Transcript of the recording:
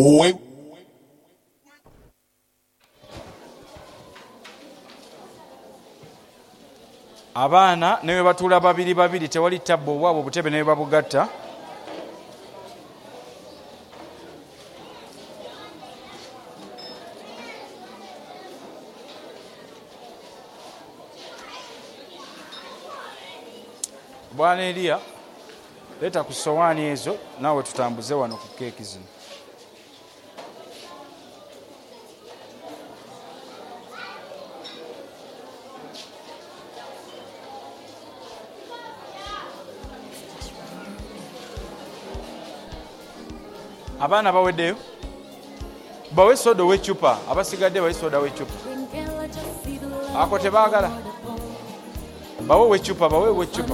Abaana ne bwe batuula babiri babiri tewali tabbo obwabo obutebe ne bwe babugatta. Bwana Eliya, leeta ku sowaani ezo naawe tutambuze wano ku keeki zino. Abaana baweddeyo bawe soda w'eccupa, abasigadde bawe soda w'eccupa. Ako tebaagala bawe w'eccupa, bawe w'eccupa.